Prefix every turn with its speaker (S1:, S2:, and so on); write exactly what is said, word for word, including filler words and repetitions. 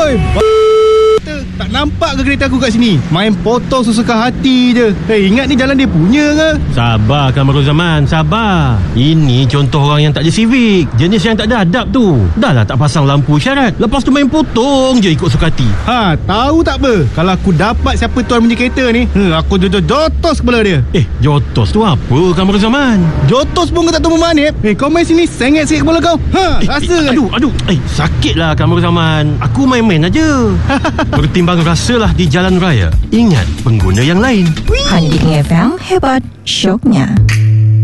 S1: Oi, tak nampak ke kereta aku kat sini? Main potong sesuka hati je. Hei, ingat ni jalan dia punya ke?
S2: Sabar Kamarul Zaman, sabar. Ini contoh orang yang tak ada civic. Jenis yang tak ada adab tu. Dah lah tak pasang lampu isyarat, lepas tu main potong je ikut suka hati.
S1: Ha, tahu tak apa? Kalau aku dapat siapa tuan punya kereta ni, hmm, aku jotos kepala dia.
S2: Eh, jotos tu apa Kamarul Zaman?
S1: Jotos pun kau tak tahu memanip. Eh, kau main sini sengit sikit kepala kau. Ha,
S2: eh,
S1: rasa
S2: eh,
S1: kan?
S2: Aduh, aduh. Eh, sakit lah Kamarul Zaman. Aku main-main aja. Bertimbang rasalah di jalan raya. Ingat pengguna yang lain.
S3: Hanya di F M, hebat syoknya.